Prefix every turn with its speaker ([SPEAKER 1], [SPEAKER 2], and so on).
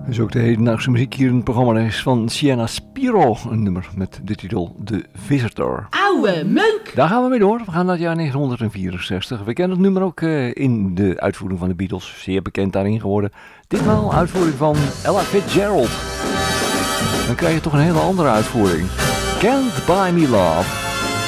[SPEAKER 1] Dus ook de hedendaagse muziek hier in het programma is van Sienna Spiro. Een nummer met de titel The Visitor.
[SPEAKER 2] Oude meuk!
[SPEAKER 1] Daar gaan we mee door. We gaan naar het jaar 1964. We kennen het nummer ook in de uitvoering van de Beatles. Zeer bekend daarin geworden. Ditmaal uitvoering van Ella Fitzgerald. Dan krijg je toch een hele andere uitvoering. Can't Buy Me Love.